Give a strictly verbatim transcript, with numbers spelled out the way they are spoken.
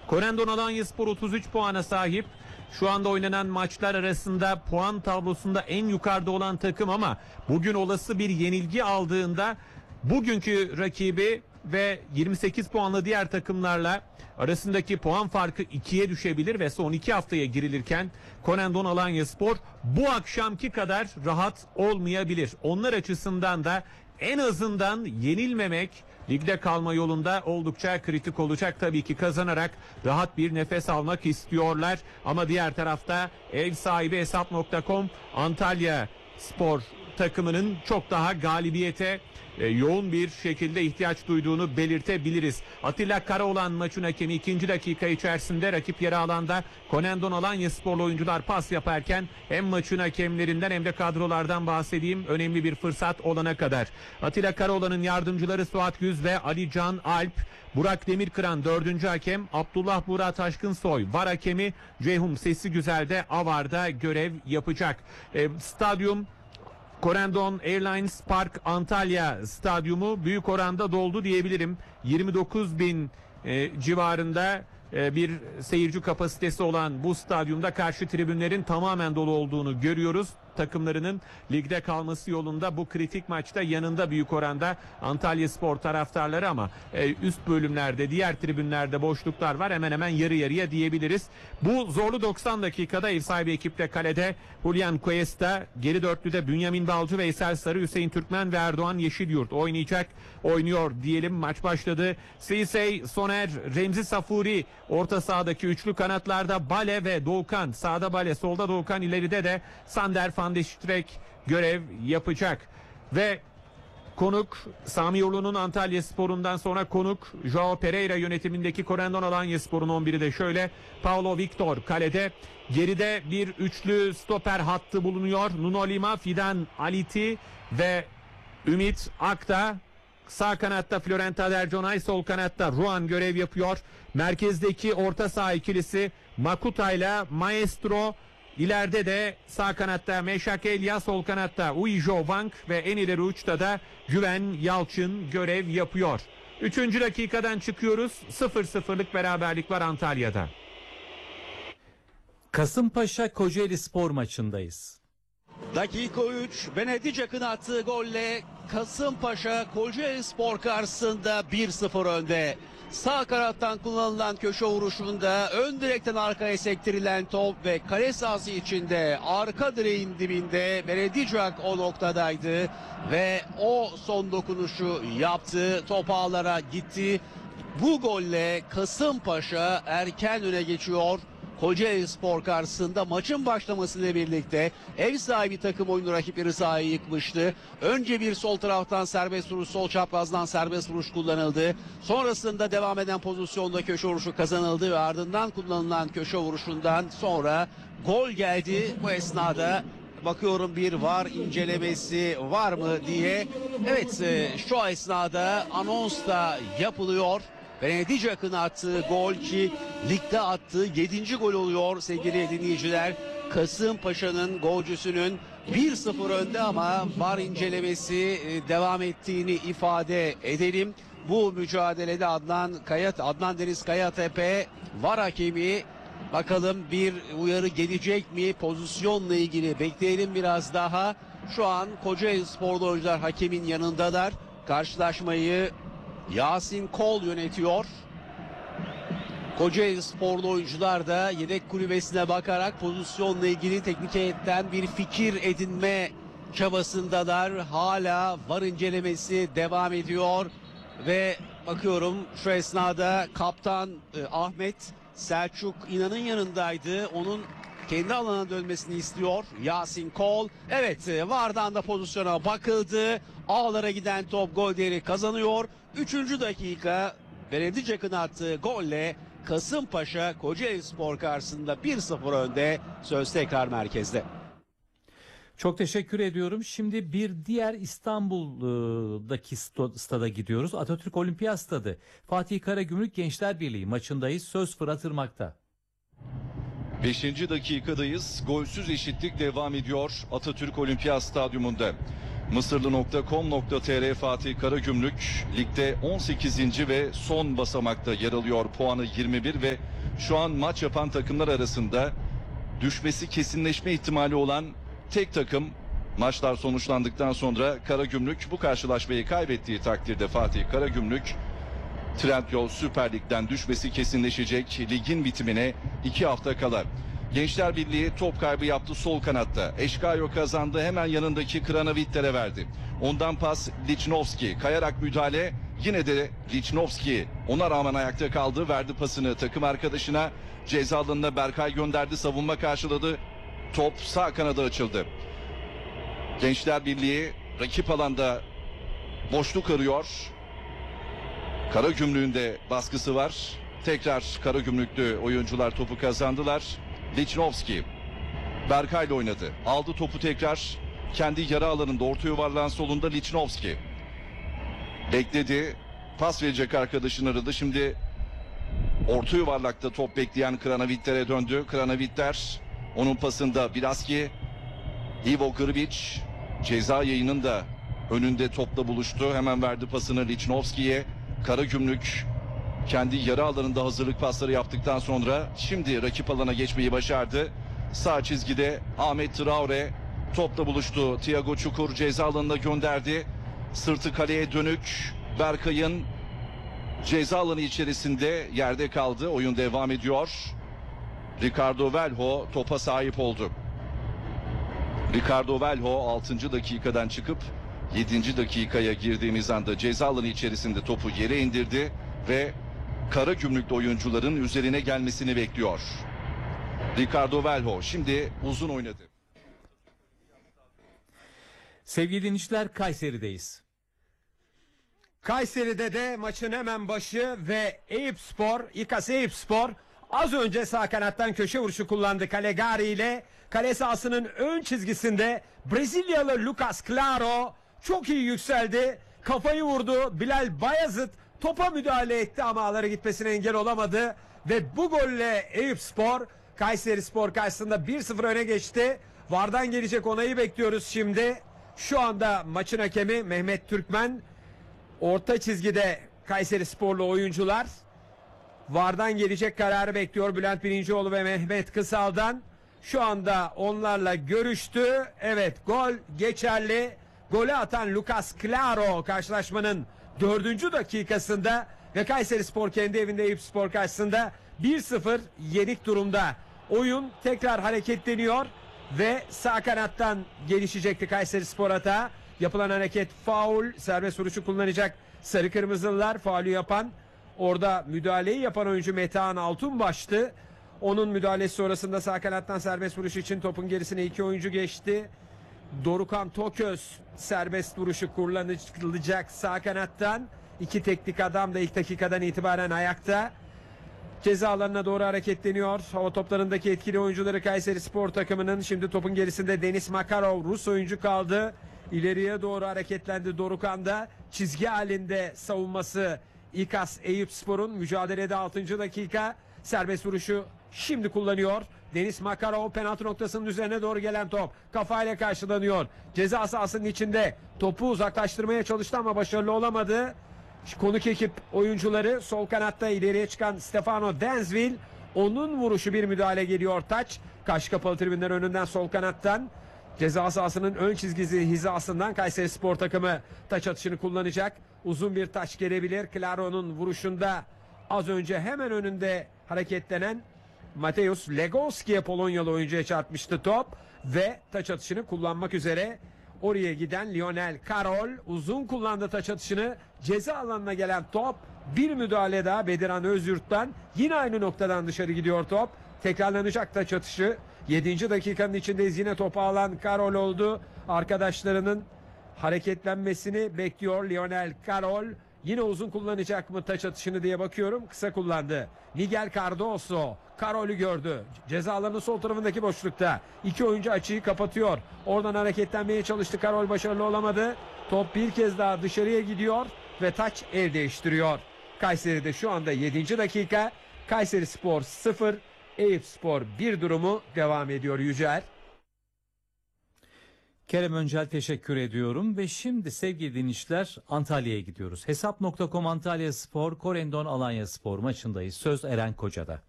Corendon Alanyaspor otuz üç puana sahip. Şu anda oynanan maçlar arasında puan tablosunda en yukarıda olan takım ama bugün olası bir yenilgi aldığında bugünkü rakibi ve yirmi sekiz puanlı diğer takımlarla arasındaki puan farkı ikiye düşebilir ve son iki haftaya girilirken Corendon Alanyaspor bu akşamki kadar rahat olmayabilir. Onlar açısından da en azından yenilmemek ligde kalma yolunda oldukça kritik olacak. Tabii ki kazanarak rahat bir nefes almak istiyorlar. Ama diğer tarafta ev sahibi hesap nokta com Antalya Spor takımının çok daha galibiyete e, yoğun bir şekilde ihtiyaç duyduğunu belirtebiliriz. Atilla Karaoğlan maçın hakemi ikinci dakika içerisinde rakip yarı alanda Corendon Alanyasporlu oyuncular pas yaparken hem maçın hakemlerinden hem de kadrolardan bahsedeyim önemli bir fırsat olana kadar. Atilla Karaoğlan'ın yardımcıları Suat Güz ve Ali Can Alp, Burak Demirkıran dördüncü hakem, Abdullah Burak Taşkınsoy var hakemi, Ceyhun Sesi Güzel de Avar'da görev yapacak. E, stadyum Corendon Airlines Park Antalya Stadyumu büyük oranda doldu diyebilirim. yirmi dokuz bin e, civarında e, bir seyirci kapasitesi olan bu stadyumda karşı tribünlerin tamamen dolu olduğunu görüyoruz. Takımlarının ligde kalması yolunda bu kritik maçta yanında büyük oranda Antalyaspor taraftarları ama e, üst bölümlerde diğer tribünlerde boşluklar var, hemen hemen yarı yarıya diyebiliriz. Bu zorlu doksan dakikada ev sahibi ekipte kalede Julian Cuesta, geri dörtlüde Bünyamin Balcı, Veysel Sarı, Hüseyin Türkmen ve Erdoğan Yeşilyurt oynayacak, oynuyor diyelim. Maç başladı. Sisey, Soner, Remzi Safuri orta sahadaki üçlü, kanatlarda Bale ve Doğukan, sağda Bale, solda Doğukan, ileride de Sander Van de Streek görev yapacak. Ve konuk Sami Yolu'nun Antalyaspor'undan sonra konuk Joao Pereira yönetimindeki Corendon Alanyaspor'un on biri de şöyle: Paulo Victor kalede, geride bir üçlü stoper hattı bulunuyor. Nuno Lima, Fidan Aliti ve Ümit Akta. Sağ kanatta Florent Aderconay, sol kanatta Ruan görev yapıyor. Merkezdeki orta saha ikilisi Makuta ile Maestro. İleride de sağ kanatta Meşak Elia, sol kanatta Uijo Wang ve en ileri uçta da Güven Yalçın görev yapıyor. Üçüncü dakikadan çıkıyoruz. sıfır sıfırlık beraberlik var Antalya'da. Kasımpaşa Kocaeli Spor maçındayız. Dakika üç, Benedicak'ın attığı golle Kasımpaşa Kocaeli Spor karşısında bir sıfır önde. Sağ kanattan kullanılan köşe vuruşunda ön direkten arkaya sektirilen top ve kale sahası içinde arka direğin dibinde Benedicak o noktadaydı ve o son dokunuşu yaptı. Top ağlara gitti. Bu golle Kasımpaşa erken öne geçiyor. Kocaeli Spor karşısında maçın başlamasıyla birlikte ev sahibi takım oyunu rakipleri sahayı yıkmıştı. Önce bir sol taraftan serbest vuruş, sol çaprazdan serbest vuruş kullanıldı. Sonrasında devam eden pozisyonda köşe vuruşu kazanıldı ve ardından kullanılan köşe vuruşundan sonra gol geldi. Bu esnada bakıyorum bir var incelemesi var mı diye. Evet, şu esnada anons da yapılıyor. Benedicak'ın attığı gol ki ligde attığı yedinci gol oluyor sevgili dinleyiciler. Kasımpaşa'nın golcüsünün bir sıfır önde ama var incelemesi devam ettiğini ifade edelim. Bu mücadelede Adnan Kayat, Adnan Deniz Kayatepe var hakemi. Bakalım bir uyarı gelecek mi? Pozisyonla ilgili bekleyelim biraz daha. Şu an Kocaeli Sporlu oyuncular hakemin yanındalar. Karşılaşmayı Yasin Kol yönetiyor. Kocaeli Sporlu oyuncular da yedek kulübesine bakarak pozisyonla ilgili teknik heyetten bir fikir edinme çabasındalar. Hala var incelemesi devam ediyor ve bakıyorum şu esnada kaptan e, Ahmet Selçuk İnan'ın yanındaydı. Onun kendi alanına dönmesini istiyor Yasin Kol. Evet, vardan da pozisyona bakıldı. Ağlara giden top gol değeri kazanıyor. Üçüncü dakika Benedicak'ın attığı golle Kasımpaşa Kocaeli Spor karşısında bir sıfır önde. Söz tekrar merkezde. Çok teşekkür ediyorum. Şimdi bir diğer İstanbul'daki stada gidiyoruz. Atatürk Olimpiyat Stadı. Fatih Karagümrük Gençler Birliği maçındayız. Söz Fırat Irmak'ta. beşinci dakikadayız. Golsüz eşitlik devam ediyor Atatürk Olimpiyat Stadyumunda. Mısırlı nokta com nokta tr Fatih Karagümrük ligde on sekizinci ve son basamakta yer alıyor. Puanı yirmi bir ve Şu an maç yapan takımlar arasında düşmesi kesinleşme ihtimali olan tek takım. Maçlar sonuçlandıktan sonra Karagümrük bu karşılaşmayı kaybettiği takdirde Fatih Karagümrük Trendyol Süper Lig'den düşmesi kesinleşecek. Ligin bitimine iki hafta kala. Gençler Birliği top kaybı yaptı sol kanatta. Eşkayo kazandı, hemen yanındaki Kranavitler'e verdi. Ondan pas Lichnowsky, kayarak müdahale, yine de Lichnowsky ona rağmen ayakta kaldı, verdi pasını takım arkadaşına. Ceza alanına Berkay gönderdi, savunma karşıladı. Top sağ kanada açıldı. Gençler Birliği rakip alanda boşluk arıyor. Karagümrük'ün de baskısı var. Tekrar Karagümrüklü oyuncular topu kazandılar. Lichnowsky Berkay'la oynadı. Aldı topu tekrar kendi yarı alanında, orta yuvarlağın solunda Lichnowsky. Bekledi. Pas verecek arkadaşını aradı. Şimdi orta yuvarlakta top bekleyen Kranavitler'e döndü. Kranavitler onun pasında Bilaski. Ivo Grbić ceza yayının da önünde topla buluştu. Hemen verdi pasını Lichnowsky'ye. Karagümrük kendi yarı alanında hazırlık pasları yaptıktan sonra şimdi rakip alana geçmeyi başardı. Sağ çizgide Ahmet Traore topla buluştu. Thiago Çukur ceza alanına gönderdi. Sırtı kaleye dönük. Berkay'ın ceza alanı içerisinde yerde kaldı. Oyun devam ediyor. Ricardo Velho topa sahip oldu. Ricardo Velho altıncı dakikadan çıkıp yedinci dakikaya girdiğimiz anda ceza alanı içerisinde topu yere indirdi ve Karagümrük'te oyuncuların üzerine gelmesini bekliyor. Ricardo Velho şimdi uzun oynadı. Sevgili dinleyiciler, Kayseri'deyiz. Kayseri'de de maçın hemen başı ve Eyüpspor, İKAS Eyüpspor az önce sağ kanattan köşe vuruşu kullandı Calegari ile. Kale sahasının ön çizgisinde Brezilyalı Lucas Claro çok iyi yükseldi. Kafayı vurdu. Bilal Bayazıt topa müdahale etti ama ağlara gitmesine engel olamadı. Ve bu golle Eyüpspor Kayserispor karşısında bir sıfır öne geçti. VAR'dan gelecek onayı bekliyoruz şimdi. Şu anda maçın hakemi Mehmet Türkmen. Orta çizgide Kayserisporlu oyuncular. VAR'dan gelecek kararı bekliyor Bülent Birincioğlu ve Mehmet Kısal'dan. Şu anda onlarla görüştü. Evet, gol geçerli. Golü atan Lucas Claro karşılaşmanın dördüncü dakikasında ve Kayserispor kendi evinde Eyüpspor karşısında bir sıfır yenik durumda. Oyun tekrar hareketleniyor ve sağ kanattan gelişecekti Kayserispor hata. Yapılan hareket faul, serbest vuruşu kullanacak sarı kırmızılılar. Faulü yapan, orada müdahaleyi yapan oyuncu Metehan Altunbaş'tı. Onun müdahalesi sonrasında sağ kanattan serbest vuruş için topun gerisine iki oyuncu geçti. Dorukan Toköz serbest vuruşu kullanılacak sağ kanattan. İki teknik adam da ilk dakikadan itibaren ayakta. Ceza alanına doğru hareketleniyor. Hava toplarındaki etkili oyuncuları Kayserispor takımının. Şimdi topun gerisinde Denis Makarov, Rus oyuncu kaldı. İleriye doğru hareketlendi Dorukan da. Çizgi halinde savunması İKAS Eyüpspor'un. Mücadelede altıncı dakika. Serbest vuruşu şimdi kullanıyor. Deniz Makarov, penaltı noktasının üzerine doğru gelen top kafayla karşılanıyor. Ceza sahasının içinde topu uzaklaştırmaya çalıştı ama başarılı olamadı. Konuk ekip oyuncuları sol kanatta ileriye çıkan Stefano Denzville, onun vuruşu bir müdahale geliyor taç. Karşı kapalı tribünler önünden sol kanattan. Ceza sahasının ön çizgisi hizasından Kayserispor takımı taç atışını kullanacak. Uzun bir taç gelebilir. Claro'nun vuruşunda az önce hemen önünde hareketlenen Mateusz Legowski'ye, Polonyalı oyuncuya çarpmıştı top ve taç atışını kullanmak üzere oraya giden Lionel Karol uzun kullandı taç atışını. Ceza alanına gelen top, bir müdahale daha Bediran Özyurt'tan, yine aynı noktadan dışarı gidiyor top. Tekrarlanacak taç atışı. yedinci dakikanın içindeyiz. Yine topu alan Karol oldu. Arkadaşlarının hareketlenmesini bekliyor Lionel Karol. Yine uzun kullanacak mı taç atışını diye bakıyorum. Kısa kullandı. Miguel Cardoso Karol'ü gördü. Ceza alanının sol tarafındaki boşlukta. İki oyuncu açıyı kapatıyor. Oradan hareketlenmeye çalıştı. Karol başarılı olamadı. Top bir kez daha dışarıya gidiyor ve taç el değiştiriyor. Kayseri'de şu anda yedinci dakika. Kayserispor sıfır, Eyüpspor bir durumu devam ediyor Yücel. Kerem Öncel teşekkür ediyorum ve şimdi sevgili dinleyiciler Antalya'ya gidiyoruz. Hesap nokta com Antalya Spor, Korendon Alanya Spor maçındayız. Söz Eren Koca'da.